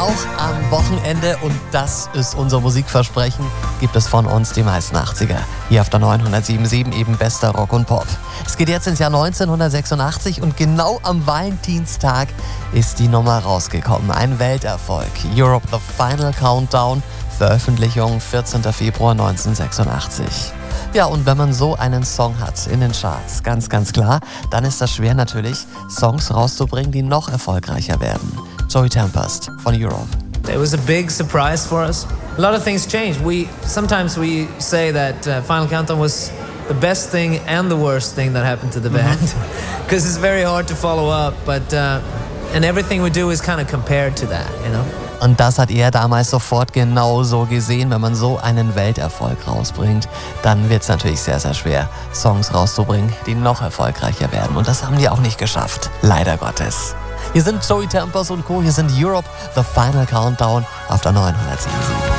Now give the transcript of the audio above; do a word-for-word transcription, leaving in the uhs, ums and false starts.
Auch am Wochenende, und das ist unser Musikversprechen, gibt es von uns die meisten achtziger. Hier auf der neunhundertsieben Komma sieben eben bester Rock und Pop. Es geht jetzt ins Jahr neunzehnhundertsechsundachtzig und genau am Valentinstag ist die Nummer rausgekommen. Ein Welterfolg. Europe The Final Countdown. Veröffentlichung vierzehnter Februar neunzehnhundertsechsundachtzig. Ja, und wenn man so einen Song hat in den Charts, ganz, ganz klar, dann ist das schwer natürlich, Songs rauszubringen, die noch erfolgreicher werden. Joey Tempest von Europe. It was a big surprise for us. A lot of things changed. We sometimes we say that uh, Final Countdown was the best thing and the worst thing that happened to the band, because it's very hard to follow up. But uh, and everything we do is kind of compared to that, you know. Und das hat er damals sofort genauso gesehen. Wenn man so einen Welterfolg rausbringt, dann wird es natürlich sehr, sehr schwer, Songs rauszubringen, die noch erfolgreicher werden. Und das haben die auch nicht geschafft, leider Gottes. Hier sind Joey Tempest und Co., hier sind Europe, The Final Countdown auf der neunhundertsieben Komma sieben.